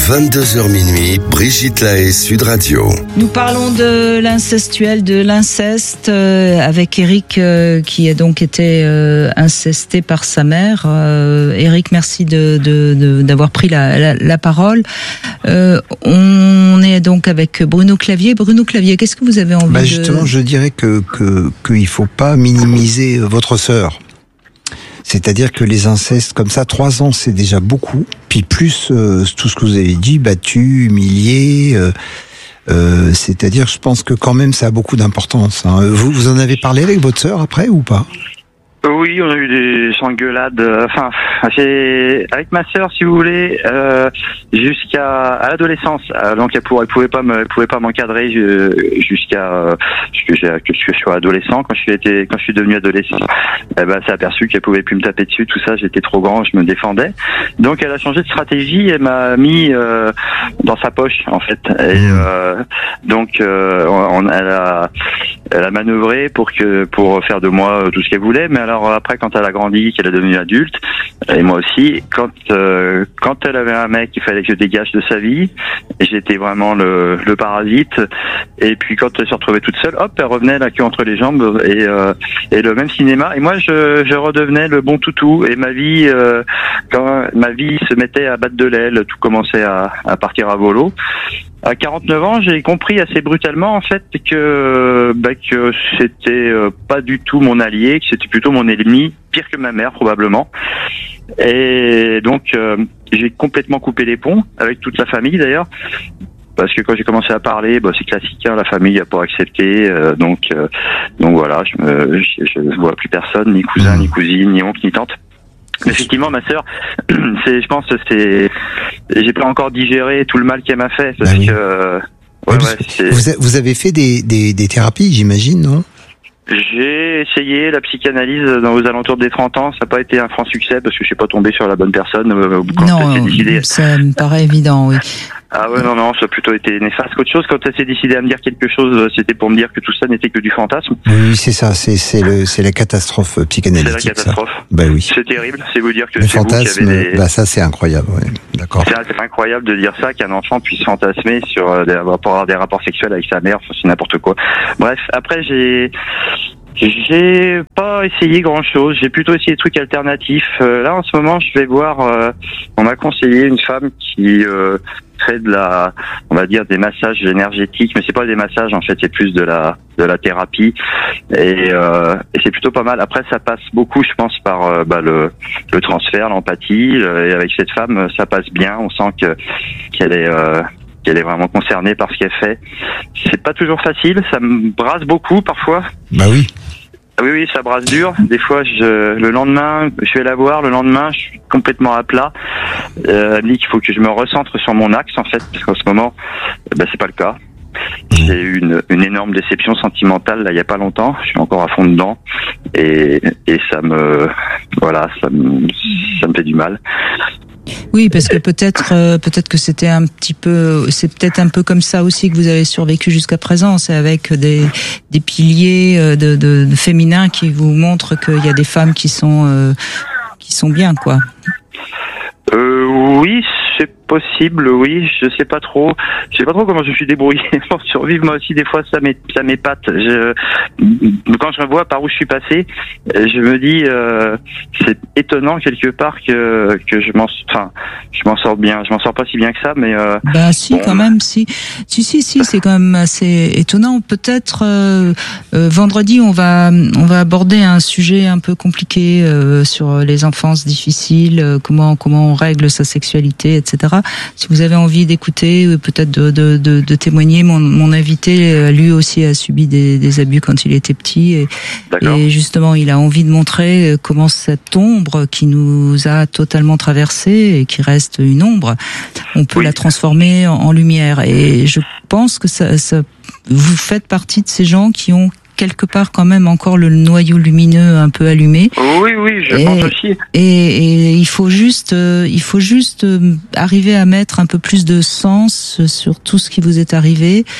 22h minuit, Brigitte Lahaie, Sud Radio. Nous parlons de l'incestuel, de l'inceste, avec Eric qui a donc été incesté par sa mère. Eric, merci d'avoir pris la parole. On est donc avec Bruno Clavier. Bruno Clavier, qu'est-ce que vous avez envie de... Justement, je dirais qu'il faut pas minimiser votre sœur. C'est-à-dire que les incestes comme ça, 3 ans, c'est déjà beaucoup. Puis plus tout ce que vous avez dit, battu, humilié. C'est-à-dire, je pense que quand même, ça a beaucoup d'importance. Hein. Vous en avez parlé avec votre sœur après ou pas ? Oui, on a eu des engueulades. Enfin, avec ma sœur, si vous voulez, jusqu'à l'adolescence. Donc, elle pouvait pas m'encadrer jusqu'à que je sois adolescent. Quand je suis devenu adolescent, elle s'est aperçue qu'elle pouvait plus me taper dessus. Tout ça, j'étais trop grand, je me défendais. Donc, elle a changé de stratégie. Elle m'a mis dans sa poche, en fait. Et donc, elle a manœuvré pour faire de moi tout ce qu'elle voulait. Mais alors après, quand elle a grandi, qu'elle est devenue adulte, et moi aussi, quand elle avait un mec, il fallait que je dégage de sa vie. Et j'étais vraiment le parasite. Et puis quand elle se retrouvait toute seule, hop, elle revenait la queue entre les jambes et le même cinéma. Et moi, je redevenais le bon toutou. Et ma vie, quand ma vie se mettait à battre de l'aile, tout commençait à partir à volo. À 49 ans, j'ai compris assez brutalement en fait que c'était pas du tout mon allié, que c'était plutôt mon ennemi, pire que ma mère probablement. Et donc j'ai complètement coupé les ponts avec toute la famille d'ailleurs. Parce que quand j'ai commencé à parler, c'est classique, hein, la famille n'a pas accepté, donc voilà, je vois plus personne, ni cousin, ni cousine, ni oncle, ni tante. Effectivement, ma sœur, je pense que j'ai pas encore digéré tout le mal qu'elle m'a fait, parce que vous avez fait des thérapies, j'imagine, non? J'ai essayé la psychanalyse aux alentours des 30 ans, ça n'a pas été un franc succès parce que je suis pas tombé sur la bonne personne. Ça me paraît évident, oui. Ah ouais, non, ça a plutôt été néfaste qu'autre chose. Quand elle s'est décidée à me dire quelque chose, c'était pour me dire que tout ça n'était que du fantasme. Oui, c'est ça, c'est la catastrophe psychanalytique. C'est la catastrophe. Ça. Ben oui. C'est terrible, c'est vous dire que le c'est fantasme, vous qui avez ça c'est incroyable, ouais. D'accord. C'est incroyable de dire ça, qu'un enfant puisse fantasmer sur avoir des rapports sexuels avec sa mère, c'est n'importe quoi. Bref, après j'ai pas essayé grand chose, j'ai plutôt essayé des trucs alternatifs. Là en ce moment je vais voir, on m'a conseillé une femme qui fait on va dire des massages énergétiques, mais c'est pas des massages en fait, c'est plus de la thérapie et c'est plutôt pas mal. Après ça passe beaucoup je pense par le transfert, l'empathie, et avec cette femme ça passe bien, on sent qu'elle est vraiment concernée par ce qu'elle fait. C'est pas toujours facile, ça me brasse beaucoup parfois. Bah oui. Oui, ça brasse dur. Des fois, le lendemain, je vais la voir, le lendemain, je suis complètement à plat. Elle me dit qu'il faut que je me recentre sur mon axe, en fait, parce qu'en ce moment, c'est pas le cas. J'ai eu une énorme déception sentimentale, là, il y a pas longtemps. Je suis encore à fond dedans. Et ça me fait du mal. Oui, parce que peut-être que c'est peut-être un peu comme ça aussi que vous avez survécu jusqu'à présent. C'est avec des piliers de féminins qui vous montrent qu'il y a des femmes qui sont bien, quoi. Oui, c'est possible, oui, je sais pas trop comment je suis débrouillé pour survivre. Moi aussi, des fois, ça m'épate. Quand je revois par où je suis passé, je me dis, c'est étonnant quelque part que je m'en sors bien. Je m'en sors pas si bien que ça, mais si, bon. Quand même, si, c'est quand même assez étonnant. Peut-être vendredi, on va aborder un sujet un peu compliqué sur les enfances difficiles, comment on règle sa sexualité, etc. Si vous avez envie d'écouter, peut-être de témoigner, mon invité, lui aussi a subi des abus quand il était petit, et justement, il a envie de montrer comment cette ombre qui nous a totalement traversé et qui reste une ombre, on peut la transformer en lumière. Et je pense que ça, vous faites partie de ces gens qui ont quelque part quand même encore le noyau lumineux un peu allumé. Oui, je pense aussi. Et il faut juste arriver à mettre un peu plus de sens sur tout ce qui vous est arrivé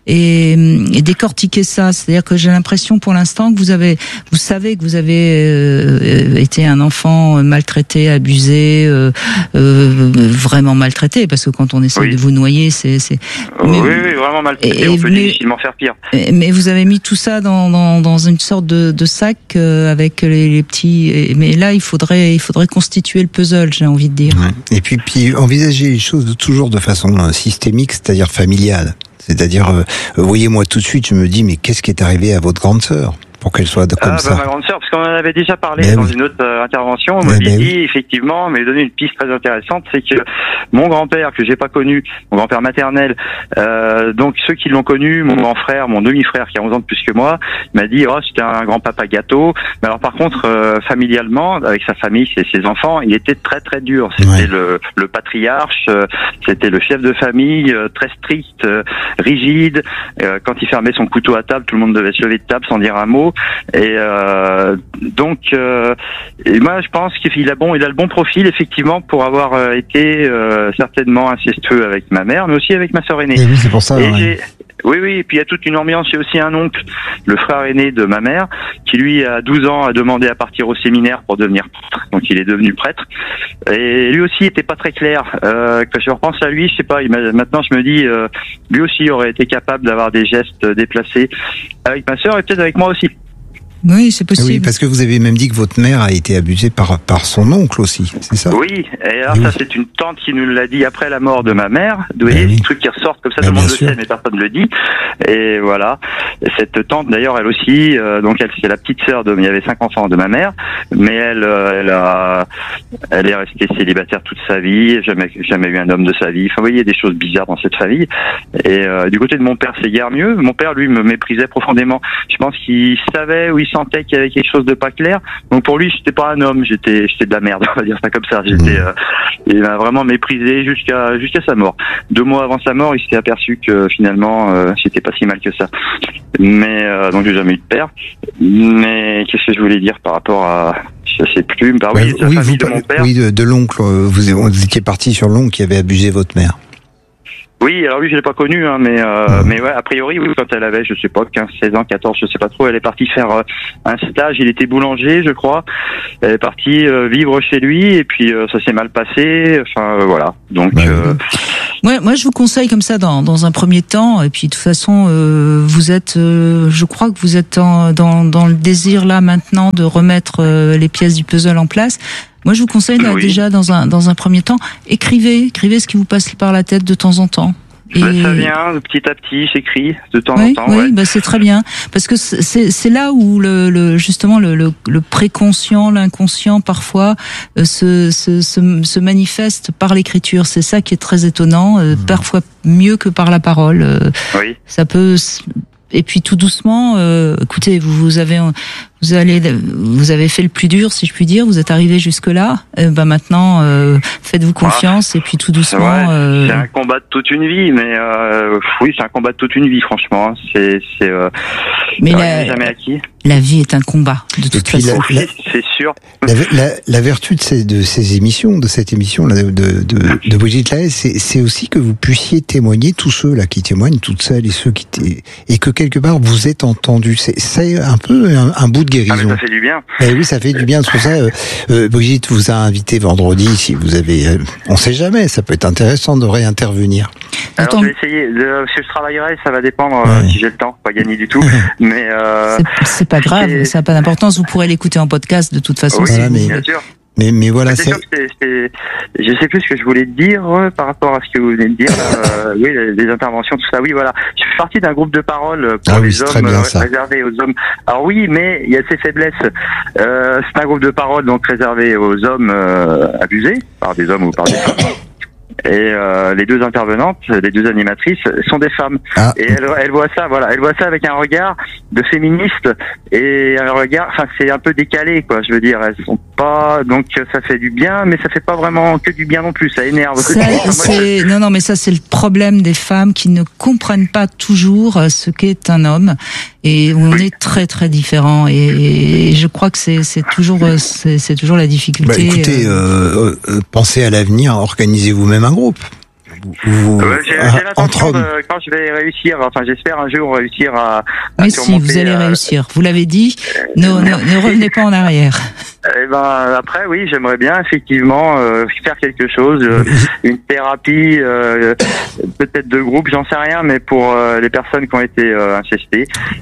et décortiquer ça. C'est-à-dire que j'ai l'impression pour l'instant que vous savez que vous avez été un enfant maltraité, abusé, vraiment maltraité, parce que quand on essaie de vous noyer, c'est. Oui, vraiment maltraité. On peut difficilement faire pire. Mais vous avez mis tout ça dans une sorte de sac avec les petits. Mais là, il faudrait constituer le puzzle, j'ai envie de dire. Ouais. Et puis envisager les choses toujours de façon systémique, c'est-à-dire familiale. C'est-à-dire, voyez-moi tout de suite, je me dis, mais qu'est-ce qui est arrivé à votre grande sœur pour qu'elle soit comme ça? Ma grande sœur, parce qu'on en avait déjà parlé dans une autre intervention, on m'avait dit, effectivement, mais donné une piste très intéressante, c'est que mon grand-père, que j'ai pas connu, mon grand-père maternel, donc ceux qui l'ont connu, mon grand frère, mon demi-frère, qui a 11 ans de plus que moi, m'a dit, c'était un grand-papa gâteau. Mais alors par contre, familialement, avec sa famille, ses enfants, il était très très dur. C'était le patriarche, c'était le chef de famille, très strict, rigide. Quand il fermait son couteau à table, tout le monde devait se lever de table sans dire un mot. Et donc, et moi je pense qu'il a le bon profil effectivement pour avoir été certainement incestueux avec ma mère, mais aussi avec ma sœur aînée. Et oui, c'est pour ça. Oui, et puis il y a toute une ambiance. Il y a aussi un oncle, le frère aîné de ma mère, qui lui, à 12 ans, a demandé à partir au séminaire pour devenir prêtre. Donc il est devenu prêtre. Et lui aussi était pas très clair. Quand je repense à lui, je sais pas, maintenant je me dis, lui aussi aurait été capable d'avoir des gestes déplacés avec ma sœur et peut-être avec moi aussi. Oui, c'est possible. Oui, parce que vous avez même dit que votre mère a été abusée par son oncle aussi, c'est ça? Oui, et alors ça c'est une tante qui nous l'a dit après la mort de ma mère. Vous voyez, des trucs qui ressortent comme ça, tout le monde le sait, mais personne ne le dit. Et voilà, cette tante d'ailleurs, elle aussi, donc elle c'est la petite sœur il y avait 5 enfants de ma mère, mais elle est restée célibataire toute sa vie, jamais eu un homme de sa vie. Enfin, vous voyez, des choses bizarres dans cette famille. Et du côté de mon père, c'est guère mieux. Mon père, lui, me méprisait profondément. Je pense qu'il savait où il sentait qu'il y avait quelque chose de pas clair. Donc pour lui, j'étais pas un homme, j'étais de la merde, on va dire ça comme ça. Il m'a vraiment méprisé jusqu'à sa mort. 2 mois avant sa mort, il s'était aperçu que finalement, c'était pas si mal que ça. Mais donc j'ai jamais eu de père. Mais qu'est-ce que je voulais dire par rapport à, je sais plus. Bah oui, la famille de mon père. Oui, de l'oncle. Vous étiez parti sur l'oncle qui avait abusé votre mère. Oui, alors lui je l'ai pas connu, hein, mais ouais, a priori oui, quand elle avait, je sais pas, 15, 16 ans, 14, je sais pas trop, elle est partie faire un stage, il était boulanger, je crois. Elle est partie vivre chez lui et puis ça s'est mal passé, enfin voilà. Donc moi je vous conseille comme ça dans un premier temps, et puis de toute façon vous êtes je crois que vous êtes dans le désir là maintenant de remettre les pièces du puzzle en place. Moi, je vous conseille déjà dans un premier temps, écrivez ce qui vous passe par la tête de temps en temps. Et ça vient petit à petit, j'écris de temps en temps. Oui, c'est très bien, parce que c'est là où justement le préconscient, l'inconscient parfois se manifeste par l'écriture. C'est ça qui est très étonnant, parfois mieux que par la parole. Ça peut. Et puis tout doucement, écoutez, vous avez fait le plus dur, si je puis dire. Vous êtes arrivé jusque là. Maintenant, faites-vous confiance et puis tout doucement. C'est un combat de toute une vie, mais oui, c'est un combat de toute une vie, franchement. Mais jamais acquis. La vie est un combat, de toute façon. C'est sûr. La vertu de ces émissions, de cette émission là, de Brigitte Lahaie, c'est aussi que vous puissiez témoigner, tous ceux là qui témoignent, toutes celles et ceux et que quelque part vous êtes entendus. C'est un peu un bout de guérison. Ah, mais ça fait du bien. Oui, ça fait du bien. C'est pour ça, Brigitte vous a invité vendredi. Si vous avez, on sait jamais, ça peut être intéressant de réintervenir. Alors, je vais essayer. Si je travaillerai, ça va dépendre si j'ai le temps. Pas gagner du tout. Mais c'est pas grave, ça n'a pas d'importance. Vous pourrez l'écouter en podcast de toute façon. Oui, si bien sûr. Mais voilà, c'est sûr que je sais plus ce que je voulais dire par rapport à ce que vous venez de dire. Oui, les interventions, tout ça. Oui, voilà. Je fais partie d'un groupe de parole pour les hommes réservé aux hommes. Alors oui, mais il y a ses faiblesses. C'est un groupe de parole donc réservé aux hommes abusés par des hommes ou par des femmes. Et les 2 intervenantes, les 2 animatrices sont des femmes. Et elles voient ça, voilà, elles voient ça avec un regard de féministe et un regard, enfin c'est un peu décalé quoi. Je veux dire, elles sont pas, donc ça fait du bien, mais ça fait pas vraiment que du bien non plus. Ça énerve. Non, mais ça c'est le problème des femmes qui ne comprennent pas toujours ce qu'est un homme. Et on est très très différents et je crois que c'est toujours la difficulté. Écoutez, pensez à l'avenir, organisez vous-même un groupe. j'ai l'intention quand je vais réussir, enfin j'espère un jour réussir à mais si, vous allez réussir. Vous l'avez dit, ne revenez pas en arrière. Eh ben après oui, j'aimerais bien effectivement faire quelque chose, une thérapie, peut-être de groupe, j'en sais rien, mais pour les personnes qui ont été incestées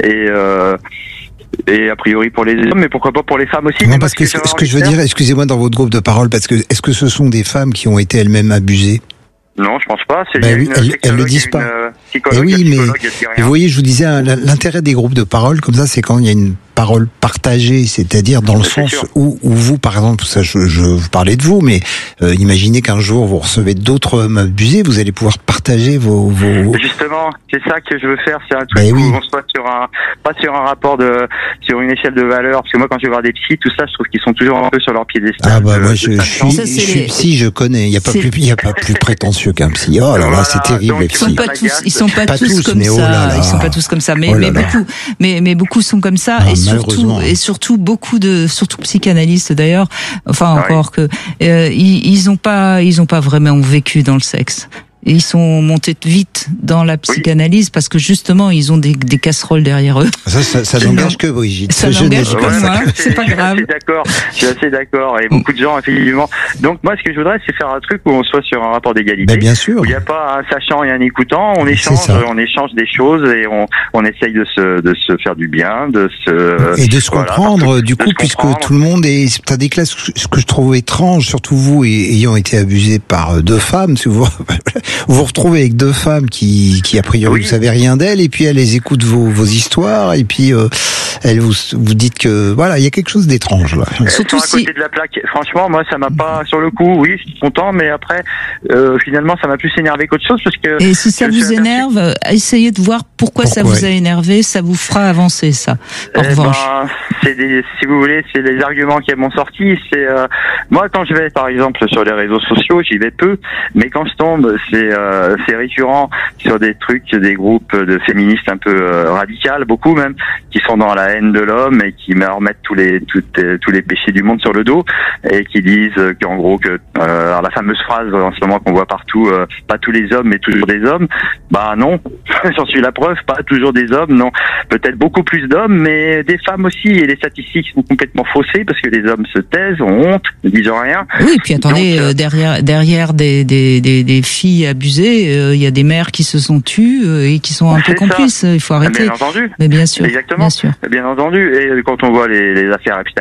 et a priori pour les hommes, mais pourquoi pas pour les femmes aussi. Non, parce que ce que je veux dire, excusez-moi, dans votre groupe de parole, parce que est-ce que ce sont des femmes qui ont été elles-mêmes abusées? Non, je pense pas. Oui, elles le disent pas. Et oui, mais vous voyez, je vous disais, l'intérêt des groupes de parole comme ça, c'est quand il y a une parole partagée, c'est-à-dire dans le sens où vous, par exemple, ça, je vous parlais de vous, mais imaginez qu'un jour vous recevez d'autres hommes abusés, vous allez pouvoir partager vos... Justement, c'est ça que je veux faire, c'est un truc où on soit pas sur un rapport sur une échelle de valeur, parce que moi quand je vais voir des psys, tout ça, je trouve qu'ils sont toujours un peu sur leur piédestal. Ah bah moi je suis psy, je connais, il y a pas plus prétentieux qu'un psy. Oh là là, c'est terrible les psys. Ils sont pas tous comme ça, ils sont pas tous comme ça, mais beaucoup sont comme ça, et surtout beaucoup surtout psychanalystes d'ailleurs, enfin encore que ils ont pas vraiment vécu dans le sexe. Et ils sont montés vite dans la psychanalyse parce que justement ils ont des casseroles derrière eux. Ça n'engage que Brigitte. Ça n'engage que moi, c'est pas grave. Je suis assez d'accord et beaucoup de gens effectivement. Donc moi ce que je voudrais c'est faire un truc où on soit sur un rapport d'égalité. Bien sûr. Où il n'y a pas un sachant et un écoutant, on échange des choses et on essaye de se faire du bien, de se comprendre du coup puisque tout le monde est t'as des classes. Ce que je trouve étrange, surtout vous ayant été abusé par deux femmes, si vous vous retrouvez avec deux femmes qui a priori vous savez rien d'elles, et puis elles les écoutent vos histoires, et puis elles vous dites que voilà, il y a quelque chose d'étrange là. Surtout à côté de la plaque. Franchement, moi ça m'a pas sur le coup. Oui, je suis content, mais après finalement ça m'a plus énervé qu'autre chose parce que. Et si ça vous énerve, essayez de voir pourquoi ça vous a énervé. Ça vous fera avancer ça. En revanche. Si vous voulez, c'est les arguments qui m'ont sorti. C'est moi quand je vais par exemple sur les réseaux sociaux, j'y vais peu, mais quand je tombe, c'est récurrent sur des trucs, des groupes de féministes un peu radicales, beaucoup même, qui sont dans la haine de l'homme et qui remettent tous les péchés du monde sur le dos et qui disent qu'en gros alors la fameuse phrase en ce moment qu'on voit partout, pas tous les hommes mais toujours des hommes. Bah non, j'en suis la preuve, pas toujours des hommes, non. Peut-être beaucoup plus d'hommes, mais des femmes aussi, et les statistiques sont complètement faussées parce que les hommes se taisent, ont honte, ne disent rien. Oui, puis attendez, donc, derrière des filles abusées, il y a des mères qui se sont tues et qui sont un peu complices. Il faut arrêter. Bien entendu. Mais bien sûr. Exactement. Bien sûr. Bien entendu. Et quand on voit les affaires